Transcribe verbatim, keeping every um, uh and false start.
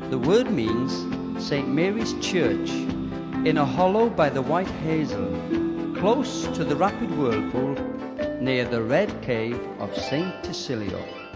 The word means Saint Mary's Church, in a hollow by the White Hazel, close to the rapid whirlpool, near the Red Cave of Saint Tysilio.